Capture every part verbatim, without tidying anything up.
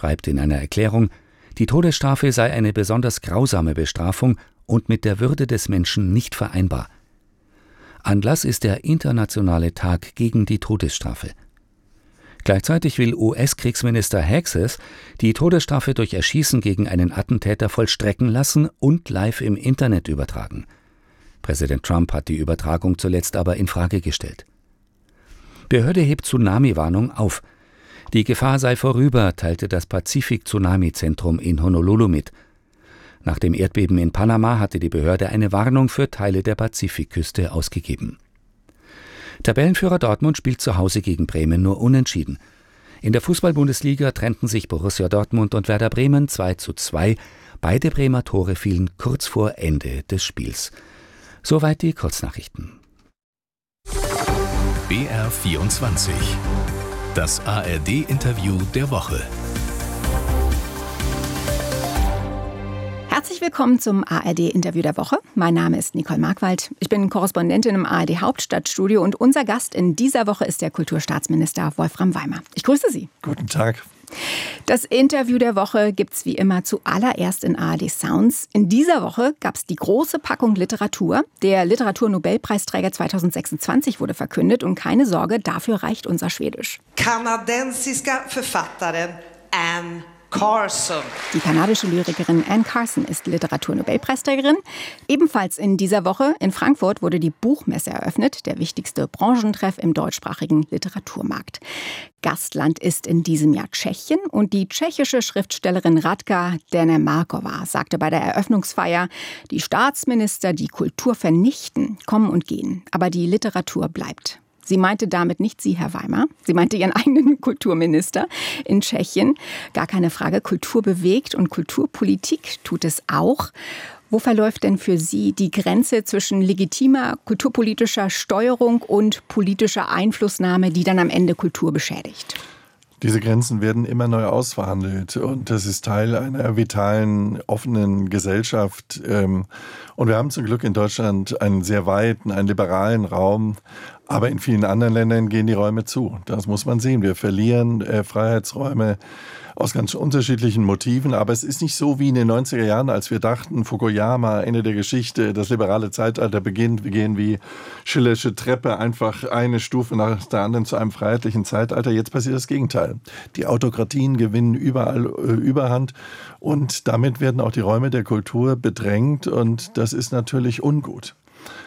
schreibt in einer Erklärung, die Todesstrafe sei eine besonders grausame Bestrafung und mit der Würde des Menschen nicht vereinbar. Anlass ist der Internationale Tag gegen die Todesstrafe. Gleichzeitig will U S-Kriegsminister Hexes die Todesstrafe durch Erschießen gegen einen Attentäter vollstrecken lassen und live im Internet übertragen. Präsident Trump hat die Übertragung zuletzt aber in Frage gestellt. Behörde hebt Tsunami-Warnung auf. Die Gefahr sei vorüber, teilte das Pazifik-Tsunami-Zentrum in Honolulu mit. Nach dem Erdbeben in Panama hatte die Behörde eine Warnung für Teile der Pazifikküste ausgegeben. Tabellenführer Dortmund spielt zu Hause gegen Bremen nur unentschieden. In der Fußball-Bundesliga trennten sich Borussia Dortmund und Werder Bremen zwei zu zwei. Beide Bremer Tore fielen kurz vor Ende des Spiels. Soweit die Kurznachrichten. B R vierundzwanzig. Das A R D-Interview der Woche. Herzlich willkommen zum A R D-Interview der Woche. Mein Name ist Nicole Markwald. Ich bin Korrespondentin im A R D-Hauptstadtstudio und unser Gast in dieser Woche ist der Kulturstaatsminister Wolfram Weimer. Ich grüße Sie. Guten Tag. Das Interview der Woche gibt's wie immer zuallererst in A R D Sounds. In dieser Woche gab's die große Packung Literatur. Der Literaturnobelpreisträger zweitausendsechsundzwanzig wurde verkündet und keine Sorge, dafür reicht unser Schwedisch. Kanadensiska Författaren Anne Carson. Die kanadische Lyrikerin Anne Carson ist Literaturnobelpreisträgerin. Ebenfalls in dieser Woche in Frankfurt wurde die Buchmesse eröffnet, der wichtigste Branchentreff im deutschsprachigen Literaturmarkt. Gastland ist in diesem Jahr Tschechien und die tschechische Schriftstellerin Radka Denemarkova sagte bei der Eröffnungsfeier, die Staatsminister, die Kultur vernichten, kommen und gehen, aber die Literatur bleibt. Sie meinte damit nicht Sie, Herr Weimer. Sie meinte Ihren eigenen Kulturminister in Tschechien. Gar keine Frage, Kultur bewegt und Kulturpolitik tut es auch. Wo verläuft denn für Sie die Grenze zwischen legitimer kulturpolitischer Steuerung und politischer Einflussnahme, die dann am Ende Kultur beschädigt? Diese Grenzen werden immer neu ausverhandelt und das ist Teil einer vitalen, offenen Gesellschaft. Und wir haben zum Glück in Deutschland einen sehr weiten, einen liberalen Raum, aber in vielen anderen Ländern gehen die Räume zu. Das muss man sehen. Wir verlieren äh, Freiheitsräume aus ganz unterschiedlichen Motiven, aber es ist nicht so wie in den neunziger Jahren, als wir dachten, Fukuyama, Ende der Geschichte, das liberale Zeitalter beginnt, wir gehen wie Schillersche Treppe einfach eine Stufe nach der anderen zu einem freiheitlichen Zeitalter. Jetzt passiert das Gegenteil. Die Autokratien gewinnen überall äh, Überhand und damit werden auch die Räume der Kultur bedrängt und das ist natürlich ungut.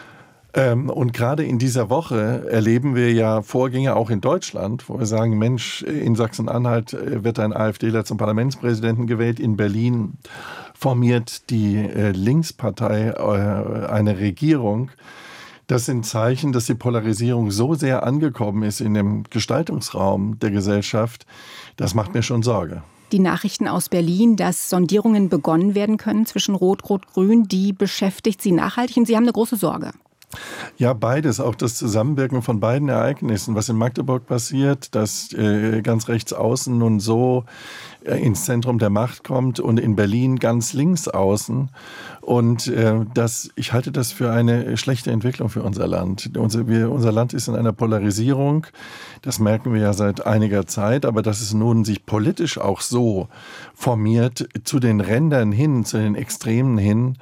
Und gerade in dieser Woche erleben wir ja Vorgänge auch in Deutschland, wo wir sagen, Mensch, in Sachsen-Anhalt wird ein AfDler zum Parlamentspräsidenten gewählt. In Berlin formiert die Linkspartei eine Regierung. Das sind Zeichen, dass die Polarisierung so sehr angekommen ist in dem Gestaltungsraum der Gesellschaft. Das macht mir schon Sorge. Die Nachrichten aus Berlin, dass Sondierungen begonnen werden können zwischen Rot, Rot, Grün, die beschäftigt Sie nachhaltig und Sie haben eine große Sorge. Ja, beides, auch das Zusammenwirken von beiden Ereignissen. Was in Magdeburg passiert, dass äh, ganz rechts außen nun so äh, ins Zentrum der Macht kommt und in Berlin ganz links außen. Und äh, das, ich halte das für eine schlechte Entwicklung für unser Land. Unser, wir, unser Land ist in einer Polarisierung, das merken wir ja seit einiger Zeit, aber dass es nun sich politisch auch so formiert, zu den Rändern hin, zu den Extremen hin,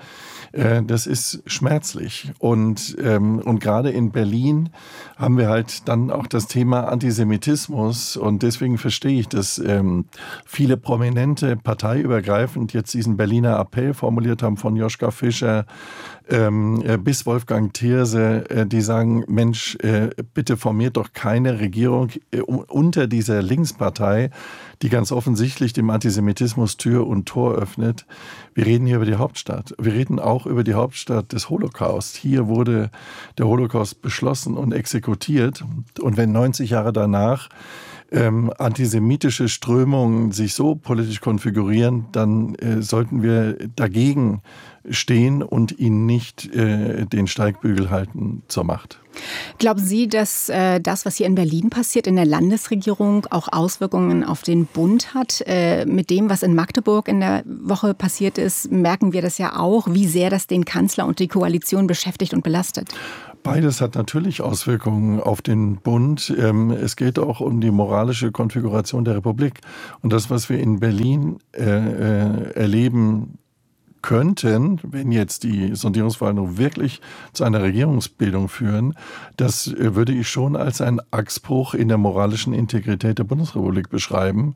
das ist schmerzlich. Und, ähm, und gerade in Berlin haben wir halt dann auch das Thema Antisemitismus. Und deswegen verstehe ich, dass ähm, viele Prominente parteiübergreifend jetzt diesen Berliner Appell formuliert haben, von Joschka Fischer ähm, bis Wolfgang Thierse, äh, die sagen, Mensch, äh, bitte formiert doch keine Regierung äh, unter dieser Linkspartei, die ganz offensichtlich dem Antisemitismus Tür und Tor öffnet. Wir reden hier über die Hauptstadt. Wir reden auch über die Hauptstadt des Holocaust. Hier wurde der Holocaust beschlossen und exekutiert. Und wenn neunzig Jahre danach ähm, antisemitische Strömungen sich so politisch konfigurieren, dann äh, sollten wir dagegen stehen und ihnen nicht äh, den Steigbügel halten zur Macht. Glauben Sie, dass äh, das, was hier in Berlin passiert, in der Landesregierung auch Auswirkungen auf den Bund hat? Äh, mit dem, was in Magdeburg in der Woche passiert ist, merken wir das ja auch, wie sehr das den Kanzler und die Koalition beschäftigt und belastet. Beides hat natürlich Auswirkungen auf den Bund. Es geht auch um die moralische Konfiguration der Republik. Und das, was wir in Berlin äh, äh, erleben könnten, wenn jetzt die Sondierungsverhandlungen wirklich zu einer Regierungsbildung führen, das äh, würde ich schon als einen Achsbruch in der moralischen Integrität der Bundesrepublik beschreiben.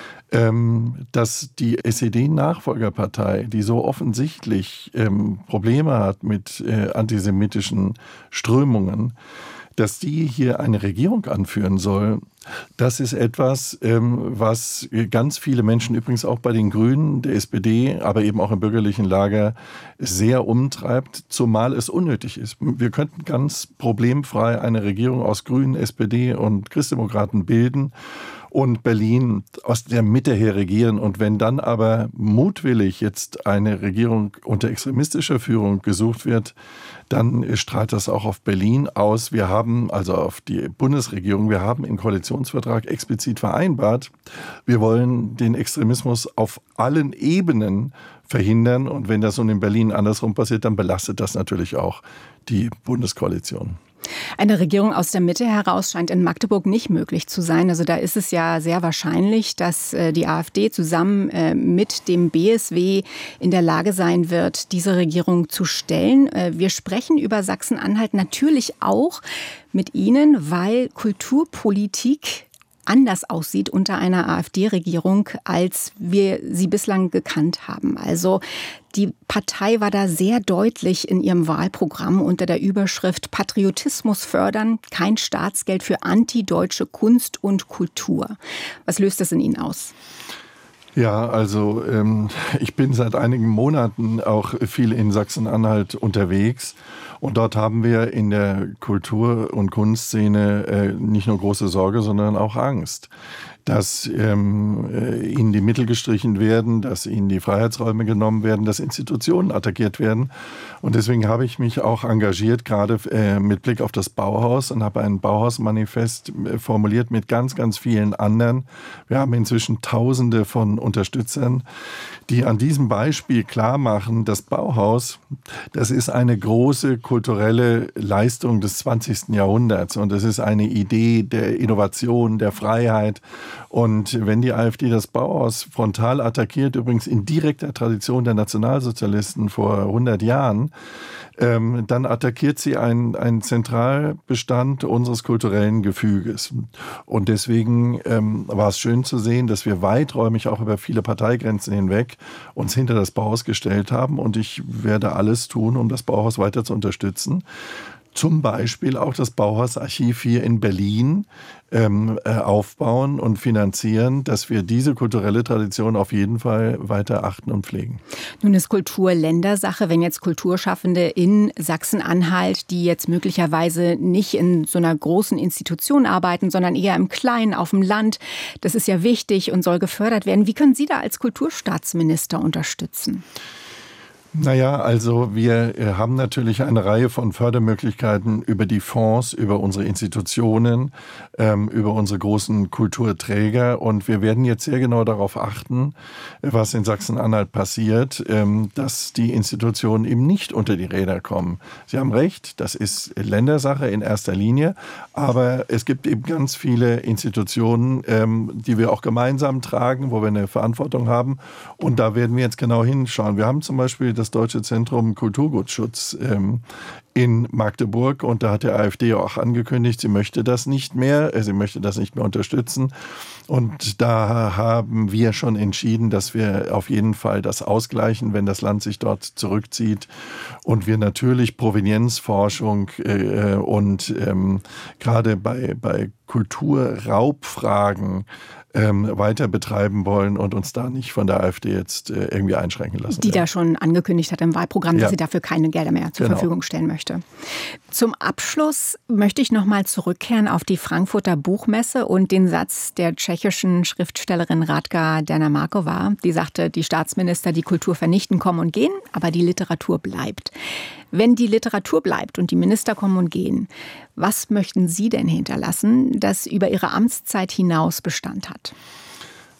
Ähm, dass die S E D-Nachfolgerpartei, die so offensichtlich ähm, Probleme hat mit äh, antisemitischen Strömungen, dass die hier eine Regierung anführen soll, das ist etwas, ähm, was ganz viele Menschen, übrigens auch bei den Grünen, der S P D, aber eben auch im bürgerlichen Lager, sehr umtreibt, zumal es unnötig ist. Wir könnten ganz problemfrei eine Regierung aus Grünen, S P D und Christdemokraten bilden und Berlin aus der Mitte her regieren. Und wenn dann aber mutwillig jetzt eine Regierung unter extremistischer Führung gesucht wird, dann strahlt das auch auf Berlin aus. Wir haben, also auf die Bundesregierung, wir haben im Koalitionsvertrag explizit vereinbart, wir wollen den Extremismus auf allen Ebenen verhindern. Und wenn das nun in Berlin andersrum passiert, dann belastet das natürlich auch die Bundeskoalition. Eine Regierung aus der Mitte heraus scheint in Magdeburg nicht möglich zu sein. Also da ist es ja sehr wahrscheinlich, dass die AfD zusammen mit dem B S W in der Lage sein wird, diese Regierung zu stellen. Wir sprechen über Sachsen-Anhalt natürlich auch mit Ihnen, weil Kulturpolitik anders aussieht unter einer AfD-Regierung, als wir sie bislang gekannt haben. Also die Partei war da sehr deutlich in ihrem Wahlprogramm unter der Überschrift Patriotismus fördern, kein Staatsgeld für antideutsche Kunst und Kultur. Was löst das in Ihnen aus? Ja, also ähm, ich bin seit einigen Monaten auch viel in Sachsen-Anhalt unterwegs. Und dort haben wir in der Kultur- und Kunstszene äh, nicht nur große Sorge, sondern auch Angst, dass ähm, ihnen die Mittel gestrichen werden, dass ihnen die Freiheitsräume genommen werden, dass Institutionen attackiert werden. Und deswegen habe ich mich auch engagiert, gerade äh, mit Blick auf das Bauhaus, und habe ein Bauhausmanifest äh, formuliert mit ganz, ganz vielen anderen. Wir haben inzwischen Tausende von Unterstützern, die an diesem Beispiel klar machen, das Bauhaus, das ist eine große kulturelle Leistung des zwanzigsten Jahrhunderts und es ist eine Idee der Innovation, der Freiheit. Und wenn die AfD das Bauhaus frontal attackiert, übrigens in direkter Tradition der Nationalsozialisten vor hundert Jahren, ähm, dann attackiert sie einen, einen Zentralbestand unseres kulturellen Gefüges. Und deswegen ähm, war es schön zu sehen, dass wir weiträumig auch über viele Parteigrenzen hinweg uns hinter das Bauhaus gestellt haben. Und ich werde alles tun, um das Bauhaus weiter zu unterstützen. Zum Beispiel auch das Bauhausarchiv hier in Berlin ähm, äh, aufbauen und finanzieren, dass wir diese kulturelle Tradition auf jeden Fall weiter achten und pflegen. Nun ist Kultur Ländersache. Wenn jetzt Kulturschaffende in Sachsen-Anhalt, die jetzt möglicherweise nicht in so einer großen Institution arbeiten, sondern eher im Kleinen, auf dem Land, das ist ja wichtig und soll gefördert werden. Wie können Sie da als Kulturstaatsminister unterstützen? Naja, also wir haben natürlich eine Reihe von Fördermöglichkeiten über die Fonds, über unsere Institutionen, ähm, über unsere großen Kulturträger. Und wir werden jetzt sehr genau darauf achten, was in Sachsen-Anhalt passiert, ähm, dass die Institutionen eben nicht unter die Räder kommen. Sie haben recht, das ist Ländersache in erster Linie. Aber es gibt eben ganz viele Institutionen, ähm, die wir auch gemeinsam tragen, wo wir eine Verantwortung haben. Und da werden wir jetzt genau hinschauen. Wir haben zum Beispiel das Deutsche Zentrum Kulturgutschutz ähm, in Magdeburg und da hat der AfD auch angekündigt, sie möchte das nicht mehr, äh, sie möchte das nicht mehr unterstützen und da haben wir schon entschieden, dass wir auf jeden Fall das ausgleichen, wenn das Land sich dort zurückzieht und wir natürlich Provenienzforschung äh, und ähm, gerade bei, bei Kulturraubfragen Ähm, weiter betreiben wollen und uns da nicht von der AfD jetzt äh, irgendwie einschränken lassen. Die werden. Da schon angekündigt hat im Wahlprogramm, dass ja. sie dafür keine Gelder mehr zur genau. Verfügung stellen möchte. Zum Abschluss möchte ich noch mal zurückkehren auf die Frankfurter Buchmesse und den Satz der tschechischen Schriftstellerin Radka Derna-Markova. Die sagte, die Staatsminister, die Kultur vernichten, kommen und gehen, aber die Literatur bleibt. Wenn die Literatur bleibt und die Minister kommen und gehen, was möchten Sie denn hinterlassen, das über Ihre Amtszeit hinaus Bestand hat?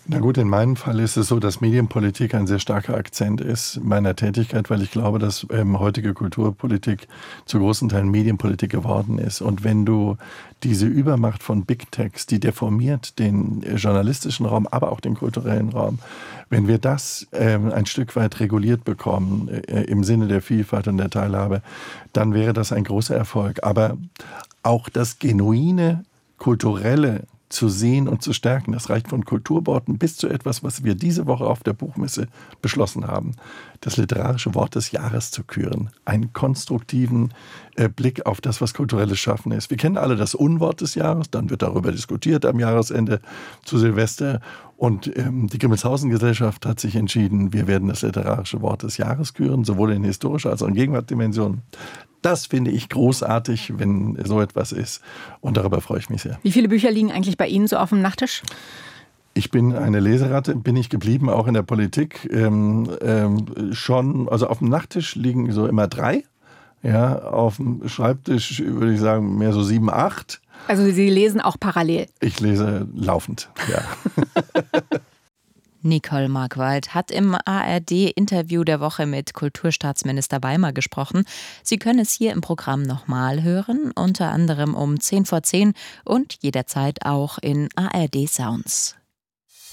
Na gut, in meinem Fall ist es so, dass Medienpolitik ein sehr starker Akzent ist meiner Tätigkeit, weil ich glaube, dass ähm, heutige Kulturpolitik zu großen Teilen Medienpolitik geworden ist. Und wenn du diese Übermacht von Big Techs, die deformiert den journalistischen Raum, aber auch den kulturellen Raum, wenn wir das ähm, ein Stück weit reguliert bekommen, äh, im Sinne der Vielfalt und der Teilhabe, dann wäre das ein großer Erfolg. Aber auch das genuine, kulturelle zu sehen und zu stärken. Das reicht von Kulturworten bis zu etwas, was wir diese Woche auf der Buchmesse beschlossen haben. Das literarische Wort des Jahres zu küren. Einen konstruktiven äh, Blick auf das, was kulturelles Schaffen ist. Wir kennen alle das Unwort des Jahres, dann wird darüber diskutiert am Jahresende zu Silvester. Und ähm, die Grimmelshausen-Gesellschaft hat sich entschieden, wir werden das literarische Wort des Jahres küren, sowohl in historischer als auch in Gegenwartdimension. Das finde ich großartig, wenn so etwas ist. Und darüber freue ich mich sehr. Wie viele Bücher liegen eigentlich bei Ihnen so auf dem Nachttisch? Ich bin eine Leseratte, bin ich geblieben, auch in der Politik. Ähm, ähm, schon, also auf dem Nachttisch liegen so immer drei. Ja, auf dem Schreibtisch würde ich sagen mehr so sieben, acht. Also Sie lesen auch parallel? Ich lese laufend, ja. Nicole Markwald hat im A R D-Interview der Woche mit Kulturstaatsminister Weimer gesprochen. Sie können es hier im Programm nochmal hören, unter anderem um zehn vor zehn und jederzeit auch in A R D Sounds.